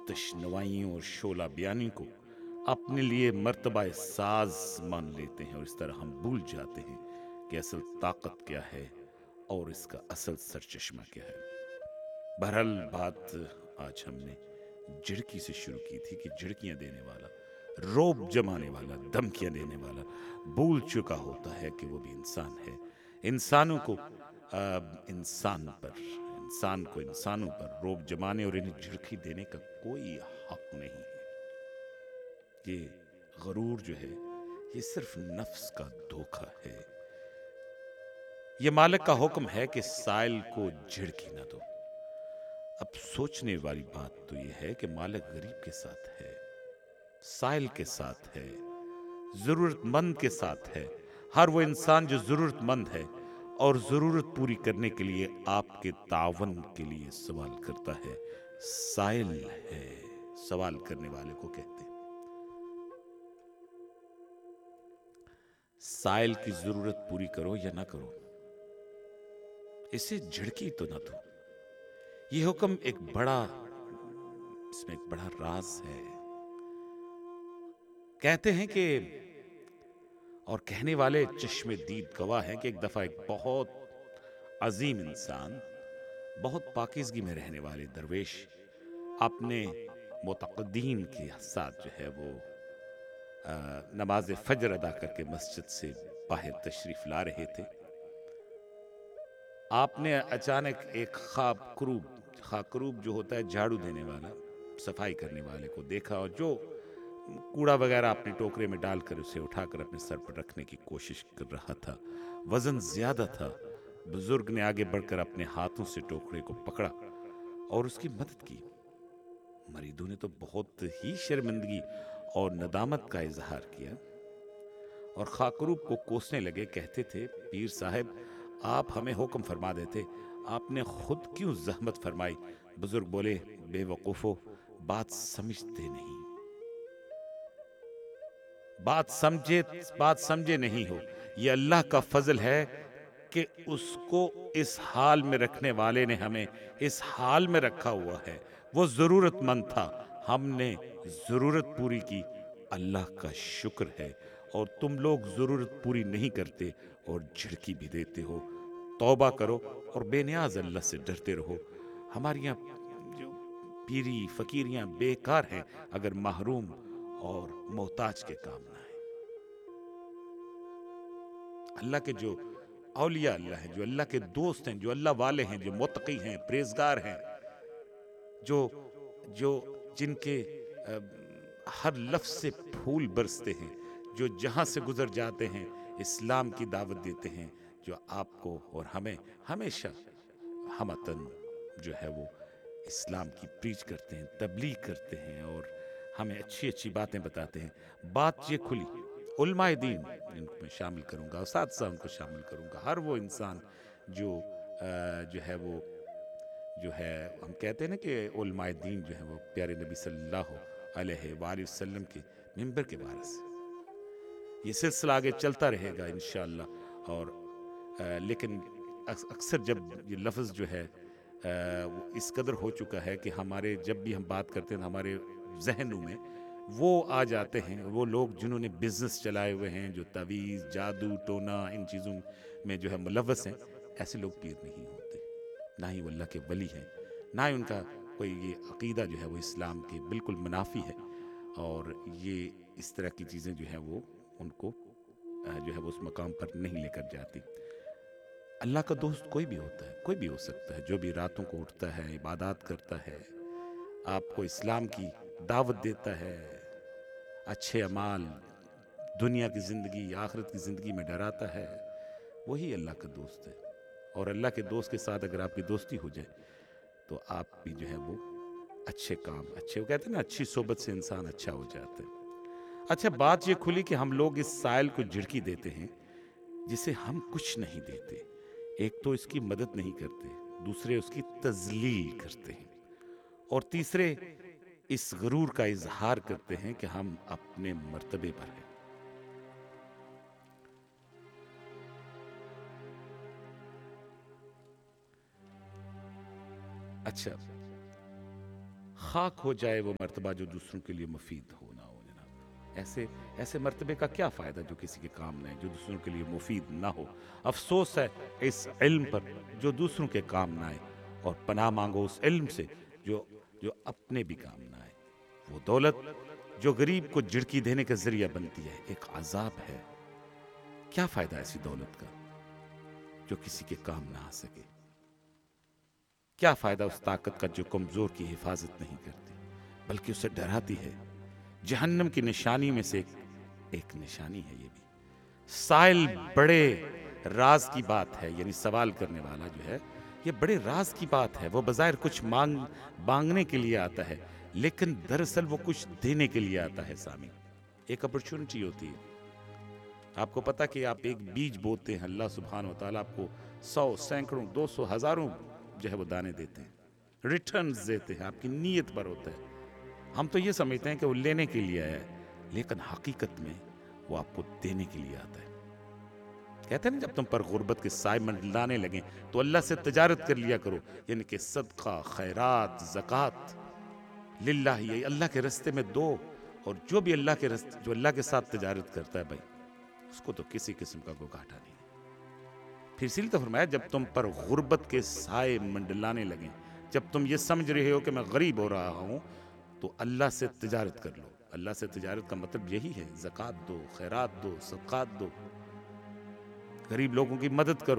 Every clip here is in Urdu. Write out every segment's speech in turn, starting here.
आतिश नवाइयों और शोला बयानी को अपने लिए मर्तबा साज मान लेते हैं, और इस तरह हम भूल जाते हैं कि असल ताकत क्या है और इसका असल सरचश्मा क्या है। बहरहाल बात आज हमने झिड़की से शुरू की थी कि झिड़कियां देने वाला, रोब जमाने वाला, धमकियां देने वाला भूल चुका होता है कि वो भी इंसान है। इंसानों को इंसान को इंसानों पर रोब जमाने और इन्हें झिड़की देने का कोई हक नहीं है। ये गरूर जो है, ये सिर्फ नफ्स का धोखा है। ये मालिक का हुक्म है कि साइल को झिड़की ना दो। अब सोचने वाली बात तो ये है कि मालिक गरीब के साथ है, साइल के साथ है, जरूरतमंद के साथ है। हर वो इंसान जो जरूरतमंद है और जरूरत पूरी करने के लिए आपके तावन के लिए सवाल करता है, साइल है। सवाल करने वाले को कहते हैं। साइल की जरूरत पूरी करो या ना करो, इसे झिड़की तो ना दो। ये हुक्म इसमें एक बड़ा राज है। कहते हैं कि, और कहने वाले चश्मे दीद गवाह हैं कि एक दफा एक बहुत अजीम इंसान, बहुत पाकीज़गी में रहने वाले दरवेश अपने मुतक़द्दीन के साथ जो है वो नमाज फजर अदा करके मस्जिद से बाहर तशरीफ ला रहे थे। आपने अचानक एक खाकरूब जो होता है झाड़ू देने वाला, सफाई करने वाले को देखा, और जो कूड़ा वगैरह अपने टोकरे में डालकर उसे उठाकर अपने सर पर रखने की कोशिश कर रहा था। वजन ज्यादा था। बुजुर्ग ने आगे बढ़कर अपने हाथों से टोकरे को पकड़ा और उसकी मदद की। मरीदों ने तो बहुत ही शर्मिंदगी और नदामत का इजहार किया और खाकरूब को कोसने लगे। कहते थे, पीर साहब आप हमें हुक्म फरमा देते, आपने खुद क्यों जहमत फरमाई। बुजुर्ग बोले, बेवकूफो, बात समझते नहीं, बात समझे नहीं हो। ये अल्लाह का फजल है कि उसको इस हाल में रखने वाले ने हमें इस हाल में रखा हुआ है। वो जरूरतमंद था, हमने जरूरत पूरी की, अल्लाह का शुक्र है। और तुम लोग जरूरत पूरी नहीं करते और झिड़की भी देते हो। तौबा करो और बेनियाज अल्लाह से डरते रहो। हमारी यहाँ जो पीरी फकीरियां बेकार हैं अगर महरूम और मोहताज के काम ना है। अल्लाह के जो औलिया अल्लाह हैं, जो अल्लाह के दोस्त हैं, जो अल्लाह वाले हैं, जो मुत्तकी हैं, परहेजगार हैं, जो जो जिनके हर लफ्ज से फूल बरसते हैं, जो जहां से गुजर जाते हैं इस्लाम की दावत देते हैं, जो आपको और हमें हमेशा हमतन जो है वो इस्लाम की प्रीच करते हैं, तबलीग करते हैं और हमें अच्छी अच्छी बातें बताते हैं। बात ये खुली, उलमाए दीन इनको मैं शामिल करूंगा, उस्ताद उनको शामिल करूंगा, हर वो इंसान जो जो है वो जो है, हम कहते हैं ना कि उलमाए दीन जो है वो प्यारे नबी सल्लल्लाहु अलैहि वसल्लम के मिंबर के वारिस। ये सिलसिला आगे चलता रहेगा इंशाअल्लाह। और लेकिन अक्सर जब ये लफ्ज़ जो है वो इस कदर हो चुका है कि हमारे जब भी हम बात करते हैं हमारे जहनों में वो आ जाते हैं, वो लोग जिन्होंने बिजनेस चलाए हुए हैं, जो तवीज़, जादू टोना इन चीज़ों में जो है मुलव्वस हैं, ऐसे लोग पीर नहीं होते, ना ही वो अल्लाह के वली हैं, ना ही उनका कोई ये अकीदा जो है वो इस्लाम के बिल्कुल मुनाफी है। और ये इस तरह की चीज़ें जो हैं वो उनको जो है वो उस मकाम पर नहीं लेकर जाती। अल्लाह का दोस्त कोई भी होता है, कोई भी हो सकता है, जो भी रातों को उठता है, इबादत करता है, आपको इस्लाम की दावत देता है, अच्छे अमाल, दुनिया की ज़िंदगी, आखिरत की ज़िंदगी में डराता है, वही अल्लाह का दोस्त है। और अल्लाह के दोस्त के साथ अगर आपकी दोस्ती हो जाए तो आप भी जो है वो अच्छे काम, अच्छे, वो कहते हैं ना, अच्छी सोबत से इंसान अच्छा हो जाता है। अच्छा, बात ये खुली कि हम लोग इस साइल को झिड़की देते हैं जिसे हम कुछ नहीं देते। एक तो इसकी मदद नहीं करते, दूसरे उसकी तजलील करते हैं, और तीसरे इस गरूर का इजहार करते हैं कि हम अपने मर्तबे पर हैं। अच्छा, خاک ہو جائے وہ مرتبہ جو دوسروں کے لیے مفید ہو نہ ہو جناب. ایسے مرتبے کا کیا فائدہ جو کسی کے کام نہ ہے, جو دوسروں کے لیے مفید نہ ہو. افسوس ہے اس علم پر جو دوسروں کے کام نہ آئے, اور پناہ مانگو اس علم سے جو اپنے بھی کام نہ آئے. وہ دولت جو غریب کو جھڑکی دینے کا ذریعہ بنتی ہے ایک عذاب ہے. کیا فائدہ ایسی دولت کا جو کسی کے کام نہ آ سکے؟ کیا فائدہ اس طاقت کا جو کمزور کی حفاظت نہیں کرتی بلکہ اسے ڈراتی ہے؟ جہنم کی نشانی میں سے ایک نشانی ہے یہ بھی. سائل بڑے راز کی بات ہے, یعنی سوال کرنے والا جو ہے یہ بڑے راز کی بات ہے. وہ بظاہر کچھ مانگنے کے لیے آتا ہے لیکن دراصل وہ کچھ دینے کے لیے آتا ہے. سامنے ایک اپرچونٹی ہوتی ہے. آپ کو پتا کہ آپ ایک بیج بوتے ہیں, اللہ سبحانہ و تعالیٰ آپ کو 100 سینکڑوں 200 ہزاروں جو ہے وہ دانے دیتے ہیں, ریٹرنز دیتے ہیں, آپ کی نیت پر ہوتا ہے. ہم تو یہ سمجھتے ہیں کہ وہ لینے کے لیے آیا ہے, لیکن حقیقت میں وہ آپ کو دینے کے لیے آتا ہے. کہتے ہیں نا جب تم پر غربت کے سائے منڈلانے لگیں تو اللہ سے تجارت کر لیا کرو, یعنی کہ صدقہ, خیرات, زکوٰۃ للہ, یہ اللہ کے رستے میں دو. اور جو بھی اللہ کے ساتھ تجارت کرتا ہے بھائی, اس کو تو کسی قسم کا کوئی گھاٹا نہیں. پھر اسی لیے تو فرمایا جب تم پر غربت کے سائے منڈلانے لگیں, جب تم یہ سمجھ رہے ہو کہ میں غریب ہو رہا ہوں, تو اللہ سے تجارت کر لو. اللہ سے تجارت کا مطلب یہی ہے, زکوٰۃ دو, خیرات دو, صدقات دو, غریب لوگوں کی مدد کرو.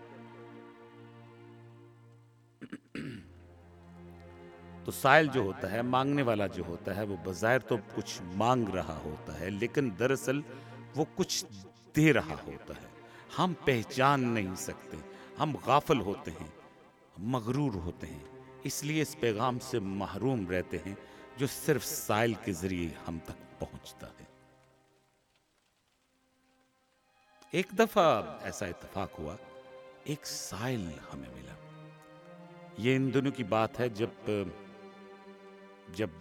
تو سائل جو ہوتا ہے, مانگنے والا جو ہوتا ہے, وہ بظاہر تو کچھ مانگ رہا ہوتا ہے لیکن دراصل وہ کچھ دے رہا ہوتا ہے. ہم پہچان نہیں سکتے, ہم غافل ہوتے ہیں, مغرور ہوتے ہیں, اس لیے اس پیغام سے محروم رہتے ہیں جو صرف سائل کے ذریعے ہم تک پہنچتا ہے. ایک دفعہ ایسا اتفاق ہوا, ایک سائل ہمیں ملا. یہ ان دنوں کی بات ہے جب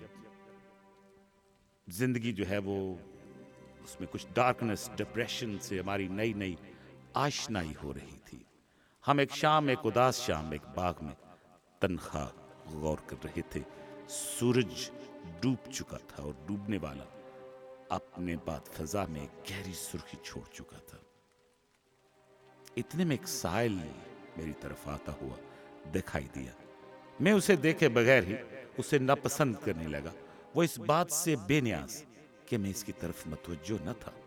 زندگی جو ہے وہ اس میں کچھ ڈارکنس, ڈپریشن سے ہماری نئی آشنائی ہو رہی تھی. ہم ایک شام, ایک اداس شام, ایک باغ میں تنہا غور کر رہے تھے. سورج ڈوب چکا تھا اور ڈوبنے والا اپنے بعد فضا میں گہری سرخی چھوڑ چکا تھا. اتنے میں ایک سائل میری طرف آتا ہوا دکھائی دیا. میں اسے دیکھے بغیر ہی اسے ناپسند کرنے لگا. وہ اس بات سے بے نیاز کہ میں اس کی طرف متوجہ نہ تھا.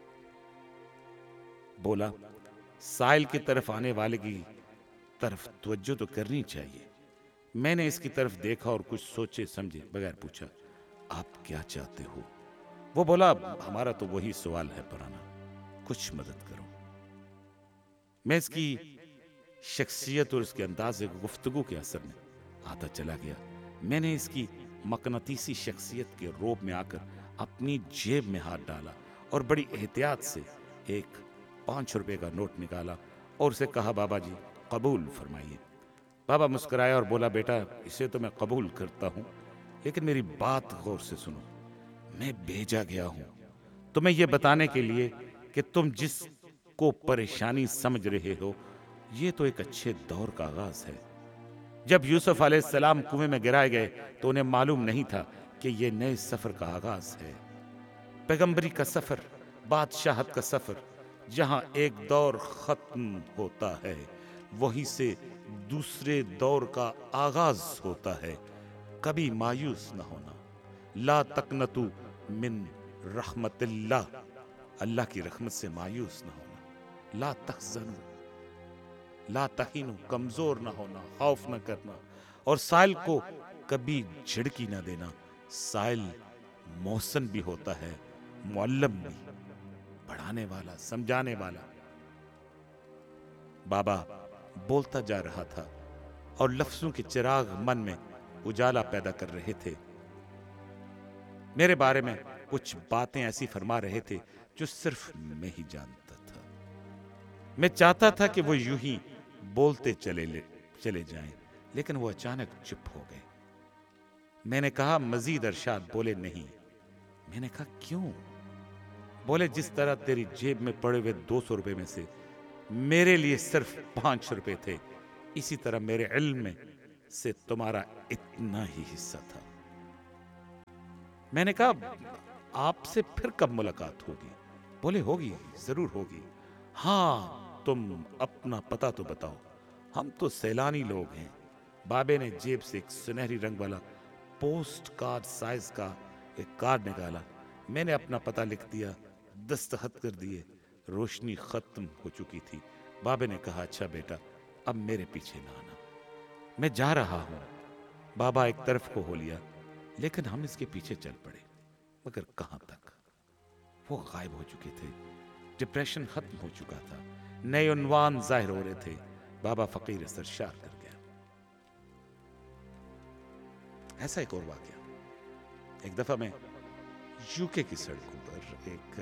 بولا, سائل کی طرف آنے والے کی طرف توجہ تو کرنی چاہیے. میں نے اس کی طرف دیکھا اور کچھ سوچے سمجھے بغیر پوچھا, آپ کیا چاہتے ہو؟ وہ بولا, ہمارا تو وہی سوال ہے پرانا, کچھ مدد کرو. میں اس کی شخصیت اور اس کے انداز گفتگو کے اثر میں آتا چلا گیا. میں نے اس کی مقناطیسی شخصیت کے روب میں آ کر اپنی جیب میں ہاتھ ڈالا اور بڑی احتیاط سے ایک 5 روپے کا نوٹ نکالا اور اسے کہا, بابا جی قبول فرمائیے. بابا مسکرایا اور بولا, بیٹا اسے تو میں قبول کرتا ہوں, لیکن میری بات غور سے سنو. میں بھیجا گیا ہوں تمہیں یہ بتانے کے لیے کہ تم جس کو پریشانی سمجھ رہے ہو, یہ تو ایک اچھے دور کا آغاز ہے. جب یوسف علیہ السلام کنویں میں گرائے گئے تو انہیں معلوم نہیں تھا کہ یہ نئے سفر کا آغاز ہے, پیغمبری کا سفر, بادشاہت کا سفر, جہاں ایک دور ختم ہوتا ہے وہیں سے دوسرے دور کا آغاز ہوتا ہے. کبھی مایوس نہ ہونا, لا تقنطوا من رحمت اللہ, اللہ کی رحمت سے مایوس نہ ہونا. لا تحزنوا, لا تہینوا, کمزور نہ ہونا, خوف نہ کرنا, اور سائل کو کبھی جھڑکی نہ دینا. سائل محسن بھی ہوتا ہے, معلم بھی, پڑھانے والا, سمجھانے والا. بابا بولتا جا رہا تھا اور لفظوں کے چراغ من میں اجالا پیدا کر رہے تھے. میرے بارے میں کچھ باتیں ایسی فرما رہے تھے جو صرف میں ہی جانتا تھا. میں چاہتا تھا کہ وہ یوں ہی بولتے چلے جائیں, لیکن وہ اچانک چپ ہو گئے. میں نے کہا, مزید ارشاد؟ بولے, نہیں. میں نے کہا, کیوں؟ بولے, جس طرح تیری جیب میں پڑے ہوئے 200 روپے میں سے میرے لیے صرف 5 روپے تھے, اسی طرح میرے علم میں سے تمہارا اتنا ہی حصہ تھا. میں نے کہا آپ سے پھر کب ملاقات ہوگی؟ بولے ہوگی، ضرور ہوگی. ہاں تم اپنا پتہ تو بتاؤ، ہم تو سیلانی لوگ ہیں. بابے نے جیب سے ایک سنہری رنگ والا پوسٹ کارڈ سائز کا ایک کارڈ نکالا. میں نے اپنا پتہ لکھ دیا، دستخط کر دیے. روشنی ختم ہو چکی تھی. بابے نے کہا اچھا بیٹا اب میرے پیچھے نہ آنا، میں جا رہا ہوں. بابا ایک طرف کو ہو لیا، لیکن ہم اس کے پیچھے چل پڑے. مگر کہاں تک؟ وہ غائب ہو چکے تھے. ڈپریشن ختم ہو چکا تھا، نئے عنوان ظاہر ہو رہے تھے. بابا فقیر سرشار کر گیا. ایسا ایک اور واقعہ. ایک دفعہ میں یو کے کی سڑکوں پر ایک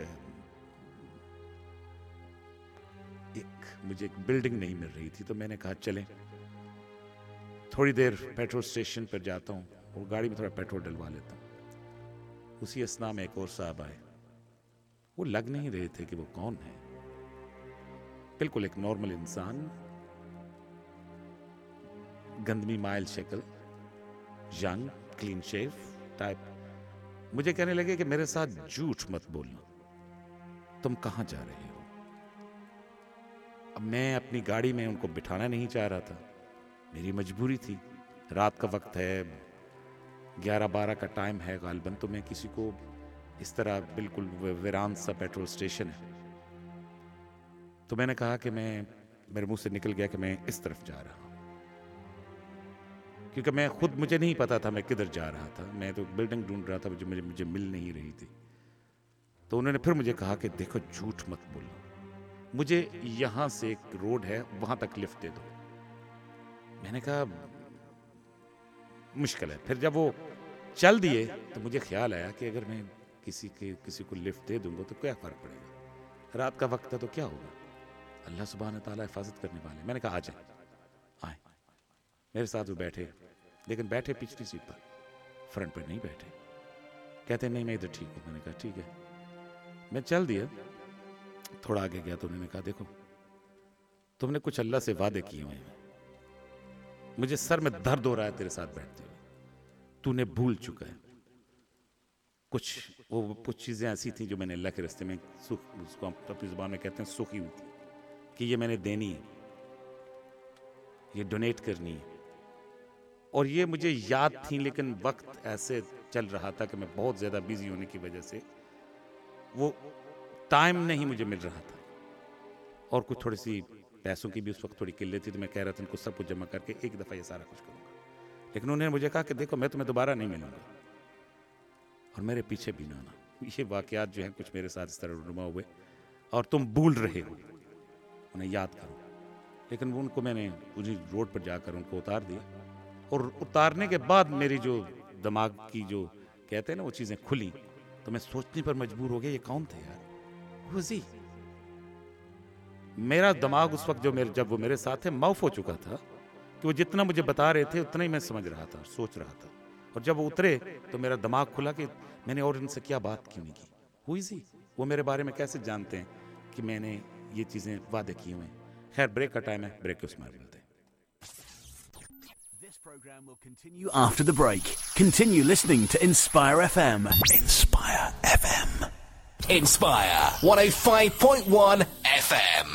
مجھے ایک بلڈنگ نہیں مل رہی تھی، تو میں نے کہا چلیں تھوڑی دیر پیٹرول سٹیشن پر جاتا ہوں اور گاڑی میں تھوڑا پیٹرول ڈلوا لیتا ہوں. اسی اثناء میں ایک اور صاحب آئے. وہ لگ نہیں رہے تھے کہ وہ کون ہیں، بالکل ایک نارمل انسان، گندمی مائل شکل، ینگ، کلین شیو ٹائپ. مجھے کہنے لگے کہ میرے ساتھ جھوٹ مت بولنا، تم کہاں جا رہے ہو؟ اب میں اپنی گاڑی میں ان کو بٹھانا نہیں چاہ رہا تھا، میری مجبوری تھی. رات کا وقت ہے، 11-12 کا ٹائم ہے غالباً. تو میں کسی کو اس طرح بالکل ویران سا پیٹرول سٹیشن ہے. تو میں نے کہا کہ میرے منہ سے نکل گیا کہ میں اس طرف جا رہا ہوں، کیونکہ میں خود مجھے نہیں پتا تھا میں کدھر جا رہا تھا. میں تو بلڈنگ ڈھونڈ رہا تھا جو مجھے مل نہیں رہی تھی. تو انہوں نے پھر مجھے کہا کہ دیکھو جھوٹ مت بولو، مجھے یہاں سے ایک روڈ ہے وہاں تک لفٹ دے دو. میں نے کہا مشکل ہے. پھر جب وہ چل دیے تو مجھے خیال آیا کہ اگر میں کسی کو لفٹ دے دوں گا تو کیا فرق پڑے گا؟ رات کا وقت ہے تو کیا ہوگا؟ اللہ سبحانہ تعالیٰ حفاظت کرنے والے. میں نے کہا آ جائیں. آئے میرے ساتھ وہ بیٹھے، لیکن بیٹھے پچھلی سیٹ پر، فرنٹ پر نہیں بیٹھے. کہتے نہیں میں ادھر ٹھیک ہوں. میں نے کہا ٹھیک ہے. میں چل دیا، تھوڑا آگے گیا تو انہوں نے کہا دیکھو تم نے کچھ اللہ سے وعدے کیے ہوئے ہیں، مجھے سر میں درد ہو رہا ہے تیرے ساتھ بیٹھتے ہوئے، تو نے بھول چکا ہے. کچھ چیزیں ایسی تھیں جو میں نے اللہ کے راستے میں اس کو اپنی زبان میں کہتے ہیں سوکھی ہوئی تھی، کہ یہ میں نے دینی ہے، یہ ڈونیٹ کرنی ہے. اور یہ مجھے یاد تھیں، لیکن وقت ایسے چل رہا تھا کہ میں بہت زیادہ بیزی ہونے کی وجہ سے وہ ٹائم نہیں مجھے مل رہا تھا. اور کچھ تھوڑی سی پیسوں کی بھی اس وقت تھوڑی قلت تھی، تو میں کہہ رہا تھا ان کو سب کچھ جمع کر کے ایک دفعہ یہ سارا کچھ کروں گا. لیکن انہوں نے مجھے کہا کہ دیکھو میں تمہیں دوبارہ نہیں ملوں گا اور میرے پیچھے بھی نہ آنا. یہ واقعات جو ہیں کچھ میرے ساتھ اس طرح رونما ہوئے اور تم بھول رہے ہو، انہیں یاد کرو. لیکن ان کو میں نے انہیں روڈ پر جا کر ان کو اتار دیا، اور اتارنے کے بعد میری جو دماغ کی جو کہتے ہیں نا وہ چیزیں کھلی، تو میں سوچنے پر مجبور ہو گیا یہ کون تھے یار؟ وزی. میرا دماغ اس وقت جب وہ میرے ساتھ تھے معاف ہو چکا تھا کہ وہ جتنا مجھے بتا رہے تھے اتنا ہی میں سمجھ رہا تھا، سوچ رہا تھا. اور جب وہ اترے تو میرا دماغ کھلا کہ میں نے اور ان سے کیا بات کیوں نہیں کی. ہوئی سی وہ میرے بارے میں کیسے جانتے ہیں کہ میں نے یہ چیزیں وعدے کیے ہوئے ہیں. خیر بریک کا ٹائم ہے، بریک کے اس میں ملتے ہیں. This program will continue after the break. Continue listening to Inspire FM. Inspire FM. Inspire 105.1 FM.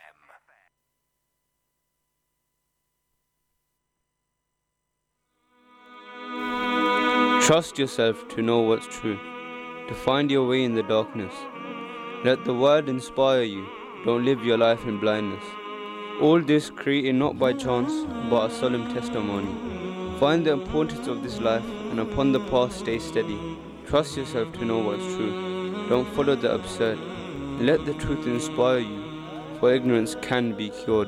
Trust yourself to know what's true, to find your way in the darkness. Let the word inspire you. Don't live your life in blindness. All this created not by chance, but a solemn testimony. Find the importance of this life, and upon the path stay steady. Trust yourself to know what's true. Don't follow the absurd. Let the truth inspire you, for ignorance can be cured.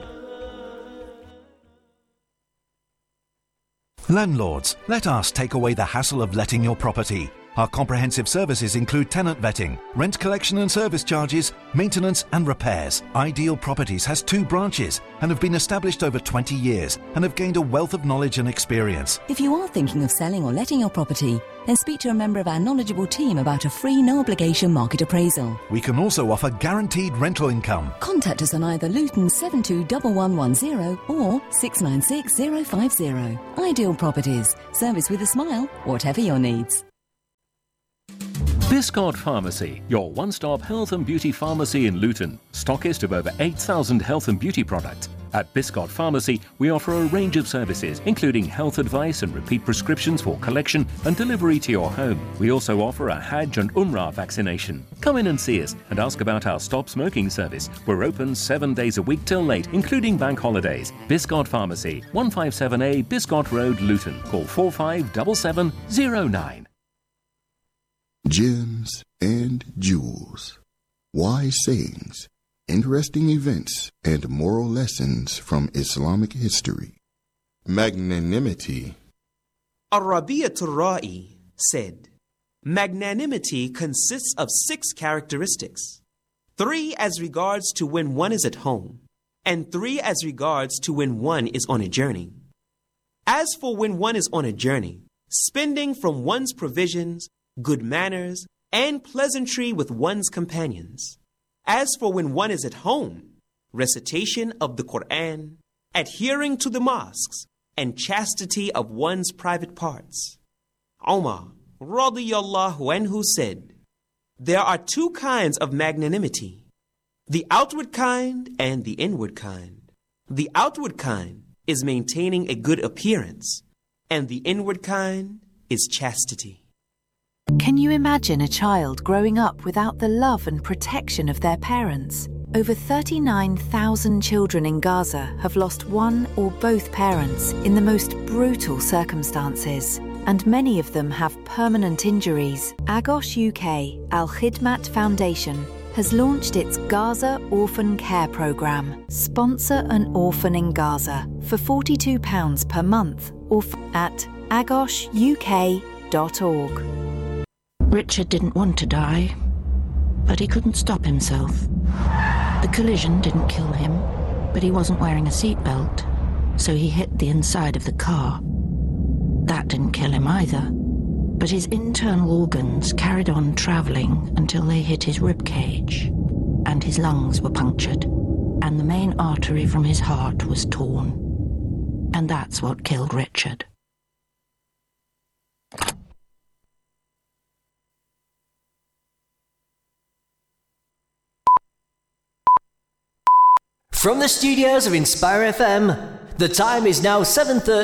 Landlords, let us take away the hassle of letting your property. Our comprehensive services include tenant vetting, rent collection and service charges, maintenance and repairs. Ideal Properties has 2 branches and have been established over 20 years and have gained a wealth of knowledge and experience. If you are thinking of selling or letting your property, then speak to a member of our knowledgeable team about a free, no-obligation market appraisal. We can also offer guaranteed rental income. Contact us on either Luton 721110 or 696050. Ideal Properties. Service with a smile, whatever your needs. Biscot Pharmacy, your one-stop health and beauty pharmacy in Luton, stockist of over 8,000 health and beauty products. At Biscot Pharmacy, we offer a range of services, including health advice and repeat prescriptions for collection and delivery to your home. We also offer a Hajj and Umrah vaccination. Come in and see us and ask about our Stop Smoking service. We're open 7 days a week till late, including bank holidays. Biscot Pharmacy, 157A Biscot Road, Luton. Call 457709. Gems and jewels, wise sayings, interesting events, and moral lessons from Islamic history. Magnanimity. Ar-Rabi'atul Ra'i said, magnanimity consists of 6 characteristics, 3 as regards to when one is at home, and 3 as regards to when one is on a journey. As for when one is on a journey, spending from one's provisions, good manners, and pleasantry with one's companions. As for when one is at home, recitation of the Quran, adhering to the mosques, and chastity of one's private parts. Umar radiyallahu anhu said, there are 2 kinds of magnanimity, the outward kind and the inward kind. The outward kind is maintaining a good appearance, and the inward kind is chastity. Can you imagine a child growing up without the love and protection of their parents? Over 39,000 children in Gaza have lost one or both parents in the most brutal circumstances, and many of them have permanent injuries. Agos UK Al Khidmat Foundation has launched its Gaza Orphan Care Programme. Sponsor an orphan in Gaza for £42 per month or at agosuk.org. Richard didn't want to die, but he couldn't stop himself. The collision didn't kill him, but he wasn't wearing a seatbelt, so he hit the inside of the car. That didn't kill him either, but his internal organs carried on travelling until they hit his ribcage, and his lungs were punctured, and the main artery from his heart was torn. And that's what killed Richard. From the studios of Inspire FM, the time is now 7:30.